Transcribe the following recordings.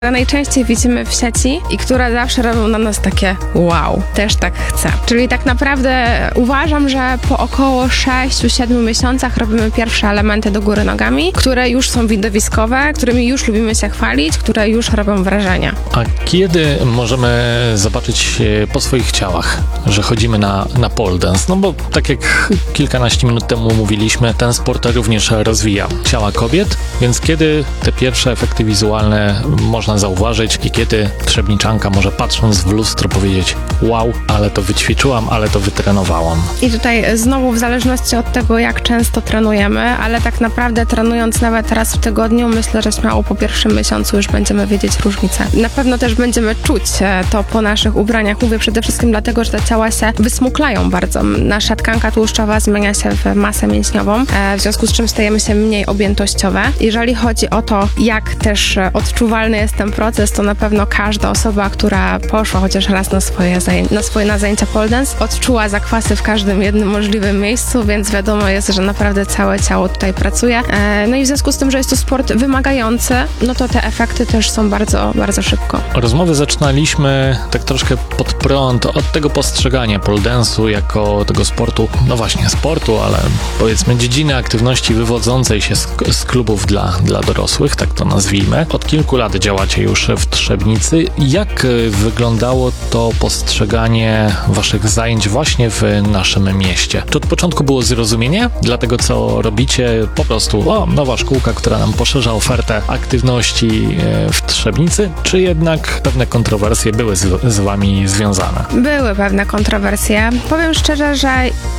najczęściej widzimy w sieci i które zawsze robią na nas takie wow, też tak chcę. Czyli tak naprawdę uważam, że po około 6-7 miesiącach robimy pierwsze elementy do góry nogami, które już są widowiskowe, którymi już lubimy się chwalić, które już robią wrażenie. A kiedy możemy zobaczyć po swoich ciałach, że chodzimy na pole dance? No bo tak jak kilkanaście minut temu mówiliśmy, ten sport również rozwija ciała kobiet, więc kiedy te pierwsze efekty wizualne można zauważyć i kiedy trzebniczanka może patrząc w lustro powiedzieć wow, ale to wyćwiczyłam, ale to wytrenowałam. I tutaj znowu w zależności od tego, jak często trenujemy, ale tak naprawdę trenując nawet raz w tygodniu, myślę, że śmiało po pierwszym miesiącu już będziemy wiedzieć różnicę. Na pewno też będziemy czuć to po naszych ubraniach. Mówię przede wszystkim dlatego, że te ciała się wysmuklają bardzo. Nasza tkanka tłuszczowa zmienia się w masę mięśniową, w związku z czym stajemy się mniej objętościowe. Jeżeli chodzi o to, jak też odczuwalny jest ten proces, to na pewno każda osoba, która poszła chociaż raz na swoje zajęcia pole dance, odczuła zakwasy w każdym jednym możliwym miejscu, więc wiadomo jest, że naprawdę całe ciało tutaj pracuje. No i w związku z tym, że jest to sport wymagający, no to te efekty też są bardzo, bardzo szybko. Rozmowę zaczynaliśmy tak troszkę pod prąd od tego postrzegania pole dance'u jako tego sportu, no właśnie sportu, ale powiedzmy dziedziny aktywności wywodzącej się z klubów dla dorosłych, tak to nazwijmy. Od kilku lat działacie już w Trzebnicy. Jak wyglądało to postrzeganie waszych zajęć właśnie w naszym mieście? Czy od początku było zrozumienie dla tego, co robicie? Po prostu nowa szkółka, która nam poszerza ofertę aktywności w Trzebnicy, czy jednak pewne kontrowersje były z wami związane? Były pewne kontrowersje. Powiem szczerze, że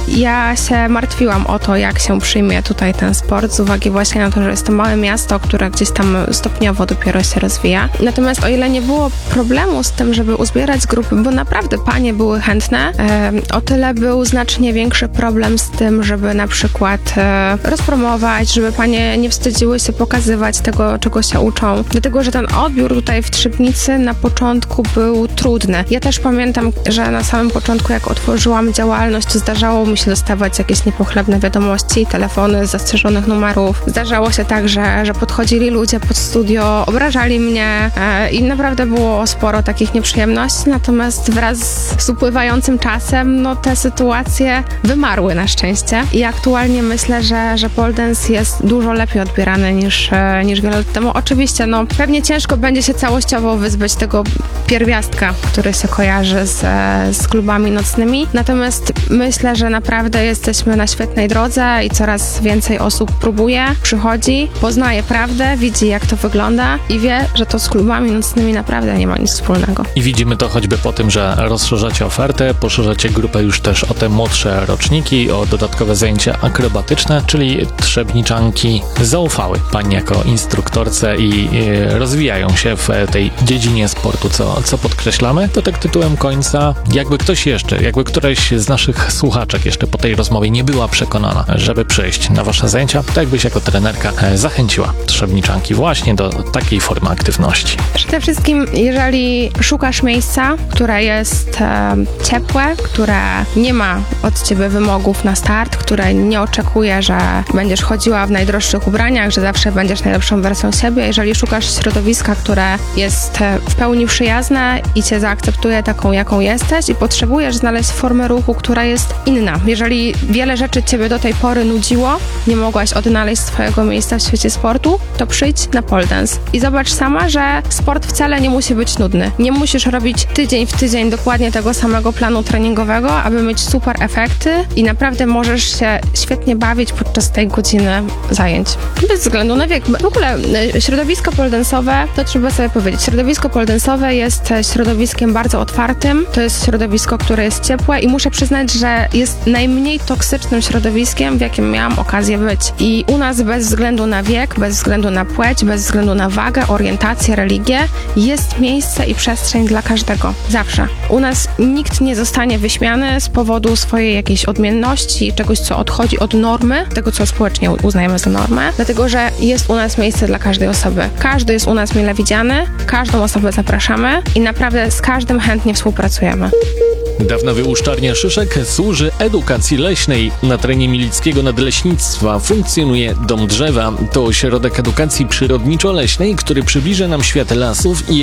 ja się martwiłam o to, jak się przyjmie tutaj ten sport, z uwagi właśnie na to, że jest to małe miasto, które gdzieś tam stopniowo dopiero się rozwija. Natomiast o ile nie było problemu z tym, żeby uzbierać grupy, bo naprawdę panie były chętne, o tyle był znacznie większy problem z tym, żeby na przykład rozpromować, żeby panie nie wstydziły się pokazywać tego, czego się uczą. Dlatego, że ten odbiór tutaj w Trzebnicy na początku był trudny. Ja też pamiętam, że na samym początku, jak otworzyłam działalność, to zdarzało mi się dostawać jakieś niepochlebne wiadomości, telefony z zastrzeżonych numerów. Zdarzało się tak, że podchodzili ludzie pod studio, obrażali mnie i naprawdę było sporo takich nieprzyjemności, natomiast wraz z upływającym czasem, no te sytuacje wymarły na szczęście i aktualnie myślę, że pole dance jest dużo lepiej odbierany niż wiele lat temu. Oczywiście, no pewnie ciężko będzie się całościowo wyzbyć tego pierwiastka, który się kojarzy z klubami nocnymi, natomiast myślę, że naprawdę jesteśmy na świetnej drodze i coraz więcej osób próbuje, przychodzi, poznaje prawdę, widzi jak to wygląda i wie, że to z klubami nocnymi naprawdę nie ma nic wspólnego. I widzimy to choćby po tym, że rozszerzacie ofertę, poszerzacie grupę już też o te młodsze roczniki, o dodatkowe zajęcia akrobatyczne, czyli trzebniczanki zaufały pani jako instruktorce i rozwijają się w tej dziedzinie sportu, co podkreślamy. To tak tytułem końca, jakby któraś z naszych słuchaczek jeszcze po tej rozmowie nie była przekonana, żeby przyjść na wasze zajęcia, to jakbyś jako trenerka zachęciła trzebniczanki właśnie do takiej formy aktywności. Przede wszystkim, jeżeli szukasz miejsca, które jest ciepłe, które nie ma od ciebie wymogów na start, które nie oczekuje, że będziesz chodziła w najdroższych ubraniach, że zawsze będziesz najlepszą wersją siebie, jeżeli szukasz środowiska, które jest w pełni przyjazne i cię zaakceptuje taką, jaką jesteś i potrzebujesz znaleźć formę ruchu, która jest inna. Jeżeli wiele rzeczy ciebie do tej pory nudziło, nie mogłaś odnaleźć swojego miejsca w świecie sportu, to przyjdź na pole dance i zobacz sama, że sport wcale nie musi być nudny. Nie musisz robić tydzień w tydzień dokładnie tego samego planu treningowego, aby mieć super efekty i naprawdę możesz się świetnie bawić podczas tej godziny zajęć. Bez względu na wiek. W ogóle środowisko pole dance'owe, to trzeba sobie powiedzieć, środowisko pole dance'owe jest środowiskiem bardzo otwartym, to jest środowisko, które jest ciepłe i muszę przyznać, że jest najmniej toksycznym środowiskiem, w jakim miałam okazję być. I u nas bez względu na wiek, bez względu na płeć, bez względu na wagę, orientację, religię, jest miejsce i przestrzeń dla każdego. Zawsze. U nas nikt nie zostanie wyśmiany z powodu swojej jakiejś odmienności, czegoś, co odchodzi od normy, tego, co społecznie uznajemy za normę, dlatego, że jest u nas miejsce dla każdej osoby. Każdy jest u nas mile widziany, każdą osobę zapraszamy i naprawdę z każdym chętnie współpracujemy. Dawna wyłuszczarnia szyszek służy edukacji leśnej. Na terenie Milickiego Nadleśnictwa funkcjonuje Dom Drzewa. To ośrodek edukacji przyrodniczo-leśnej, który przybliży nam nam świat lasów i